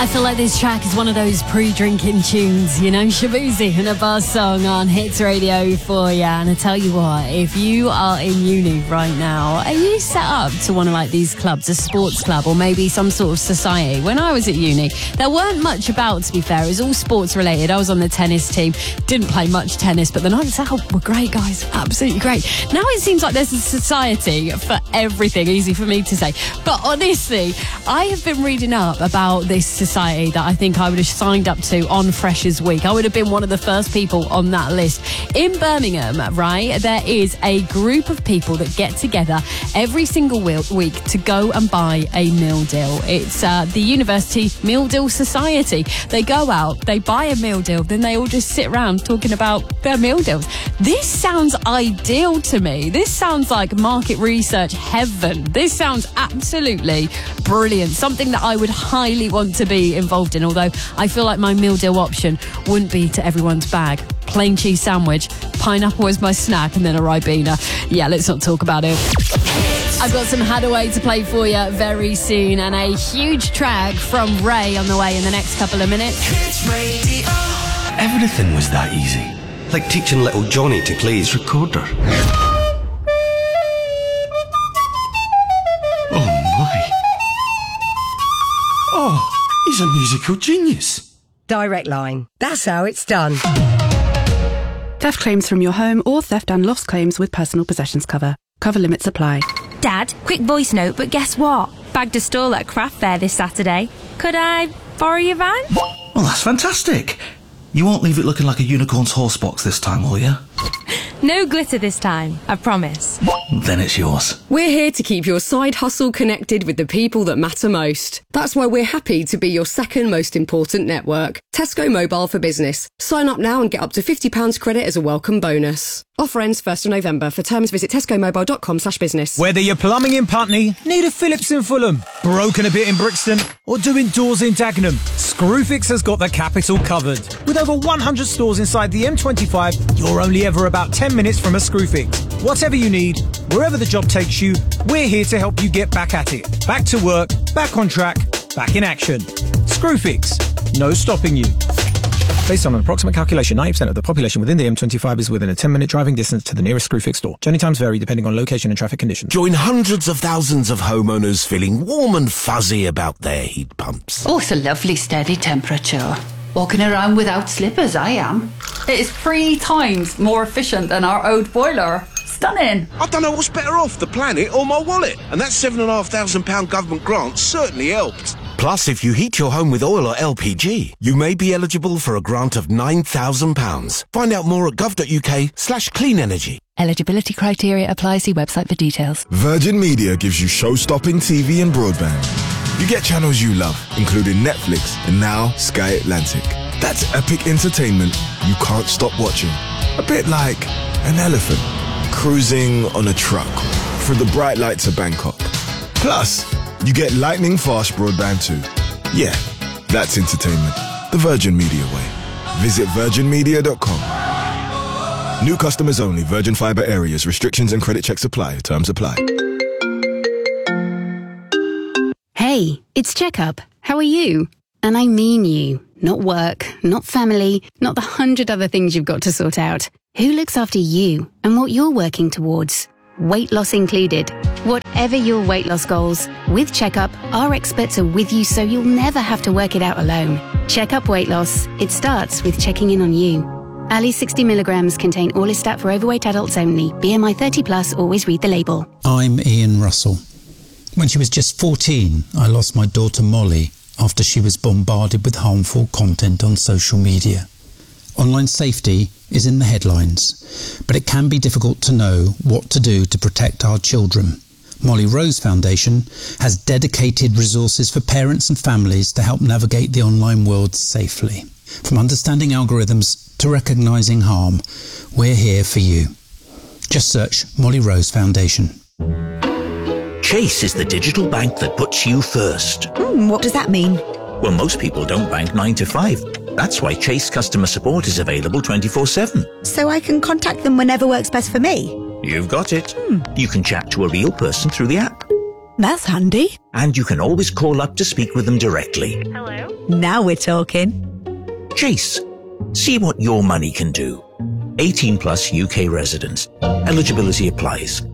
I feel like this track is one of those pre-drinking tunes, you know, Shaboozey and a buzz song on Hits Radio for you. And I tell you what, if you are in uni right now, are you set up to one of like these clubs, a sports club or maybe some sort of society? When I was at uni, there weren't much about, to be fair. It was all sports related. I was on the tennis team, didn't play much tennis, but the nights out were great, guys, absolutely great. Now it seems like there's a society for everything, easy for me to say. But honestly, I have been reading up about this society that I think I would have signed up to on Freshers Week. I would have been one of the first people on that list. In Birmingham, right, there is a group of people that get together every single week to go and buy a meal deal. It's the University Meal Deal Society. They go out, they buy a meal deal, then they all just sit around talking about their meal deals. This sounds ideal to me. This sounds like market research heaven. This sounds absolutely brilliant. Something that I would highly want to be involved in, although I feel like my meal deal option wouldn't be to everyone's bag. Plain cheese sandwich, pineapple as my snack, and then a Ribena. Yeah, let's not talk about it. I've got some Hadaway to play for you very soon, and a huge track from Ray on the way in the next couple of minutes. Everything was that easy, like teaching little Johnny to play his recorder. Oh my. Oh, he's a musical genius. Direct Line. That's how it's done. Theft claims from your home or theft and loss claims with personal possessions cover. Cover limits apply. Dad, quick voice note, but guess what? Bagged a stall at Craft Fair this Saturday. Could I borrow your van? Well, that's fantastic. You won't leave it looking like a unicorn's horse box this time, will you? No glitter this time, I promise. Then it's yours. We're here to keep your side hustle connected with the people that matter most. That's why we're happy to be your second most important network. Tesco Mobile for Business. Sign up now and get up to £50 credit as a welcome bonus. Offer ends 1st of November. For terms, visit tescomobile.com/business. Whether you're plumbing in Putney, need a Phillips in Fulham, broken a bit in Brixton, or doing doors in Dagenham, Screwfix has got the capital covered. With over 100 stores inside the M25, you're only ever about 10 minutes from a Screwfix. Whatever you need, wherever the job takes you, we're here to help you get back at it. Back to work, back on track, back in action. Screwfix, no stopping you. Based on an approximate calculation, 90% of the population within the M25 is within a 10-minute driving distance to the nearest Screwfix store. Journey times vary depending on location and traffic conditions. Join hundreds of thousands of homeowners feeling warm and fuzzy about their heat pumps. Oh, it's a lovely steady temperature. Walking around without slippers, I am. It is 3 times more efficient than our old boiler. Stunning. I don't know what's better off, the planet or my wallet. And that £7,500 government grant certainly helped. Plus, if you heat your home with oil or LPG, you may be eligible for a grant of £9,000. Find out more at gov.uk/clean energy. Eligibility criteria apply. See website for details. Virgin Media gives you show-stopping TV and broadband. You get channels you love, including Netflix and now Sky Atlantic. That's epic entertainment you can't stop watching. A bit like an elephant cruising on a truck through the bright lights of Bangkok. Plus, you get lightning-fast broadband too. Yeah, that's entertainment. The Virgin Media way. Visit virginmedia.com. New customers only. Virgin Fibre areas. Restrictions and credit checks apply. Terms apply. Hey, it's Checkup. How are you? And I mean you. Not work, not family, not the 100 other things you've got to sort out. Who looks after you and what you're working towards? Weight loss included. Whatever your weight loss goals, with Checkup, our experts are with you so you'll never have to work it out alone. Checkup Weight Loss. It starts with checking in on you. Ali 60 milligrams contain Orlistat for overweight adults only. BMI 30 plus, always read the label. I'm Ian Russell. When she was just 14, I lost my daughter Molly after she was bombarded with harmful content on social media. Online safety is in the headlines, but it can be difficult to know what to do to protect our children. Molly Rose Foundation has dedicated resources for parents and families to help navigate the online world safely. From understanding algorithms to recognising harm, we're here for you. Just search Molly Rose Foundation. Chase is the digital bank that puts you first. What does that mean? Well, most people don't bank 9 to 5. That's why Chase customer support is available 24/7. So I can contact them whenever works best for me? You've got it. You can chat to a real person through the app. That's handy. And you can always call up to speak with them directly. Hello? Now we're talking. Chase. See what your money can do. 18 plus UK residents. Eligibility applies.